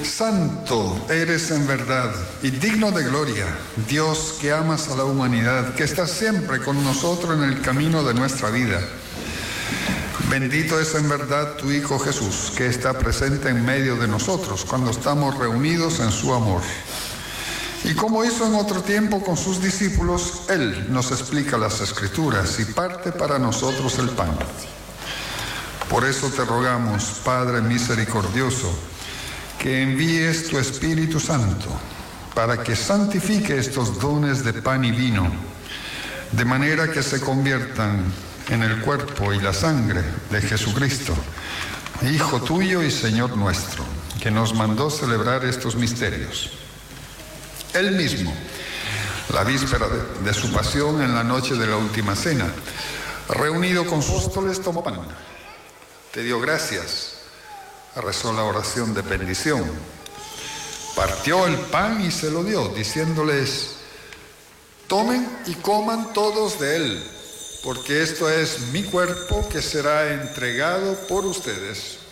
Santo eres en verdad y digno de gloria, Dios que amas a la humanidad, que estás siempre con nosotros en el camino de nuestra vida. Bendito es en verdad tu Hijo Jesús, que está presente en medio de nosotros cuando estamos reunidos en su amor. Y como hizo en otro tiempo con sus discípulos, Él nos explica las Escrituras y parte para nosotros el pan. Por eso te rogamos, Padre misericordioso, que envíes tu Espíritu Santo para que santifique estos dones de pan y vino, de manera que se conviertan en el cuerpo y la sangre de Jesucristo, Hijo tuyo y Señor nuestro, que nos mandó celebrar estos misterios. Él mismo, la víspera de su pasión, en la noche de la última cena, reunido con sus apóstoles, tomó pan, te dio gracias, rezó la oración de bendición, partió el pan y se lo dio, diciéndoles: tomen y coman todos de él, porque esto es mi cuerpo que será entregado por ustedes.